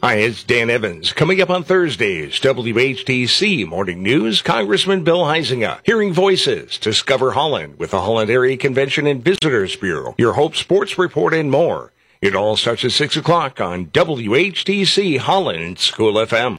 Hi, it's Dan Evans. Coming up on Thursdays, WHTC Morning News, Congressman Bill Huizenga. Hearing Voices, Discover Holland with the Holland Area Convention and Visitors Bureau. Your Hope Sports Report and more. It all starts at 6 o'clock on WHTC Holland School FM.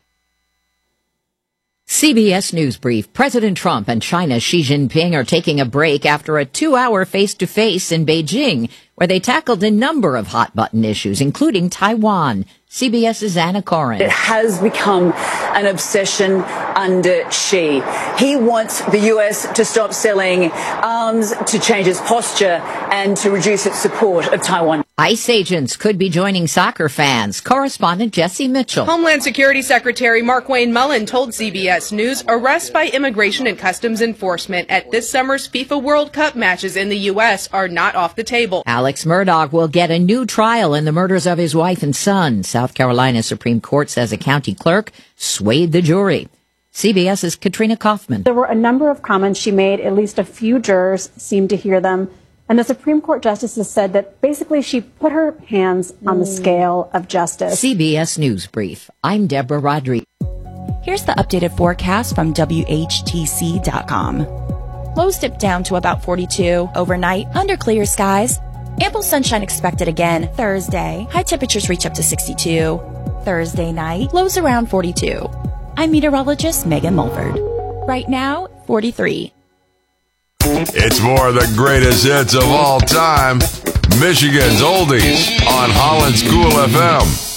CBS News Brief. President Trump and China's Xi Jinping are taking a break after a 2-hour face-to-face in Beijing, where they tackled a number of hot-button issues, including Taiwan. CBS's Anna Corin. It has become an obsession under Xi. He wants the U.S. to stop selling arms, to change its posture, and to reduce its support of Taiwan. ICE agents could be joining soccer fans. Correspondent Jesse Mitchell. Homeland Security Secretary Markwayne Mullin told CBS News arrests by Immigration and Customs Enforcement at this summer's FIFA World Cup matches in the U.S. are not off the table. Alex Murdaugh will get a new trial in the murders of his wife and son. South Carolina Supreme Court says a county clerk swayed the jury. CBS's Katrina Kaufman. There were a number of comments she made. At least a few jurors seemed to hear them. And the Supreme Court justices said that basically she put her hands on the scale of justice. CBS News Brief. I'm Deborah Rodriguez. Here's the updated forecast from WHTC.com. Lows dip down to about 42 overnight under clear skies. Ample sunshine expected again Thursday. High temperatures reach up to 62. Thursday night, lows around 42. I'm meteorologist Megan Mulford. Right now, 43. It's more of the greatest hits of all time. Michigan's Oldies on Holland School FM.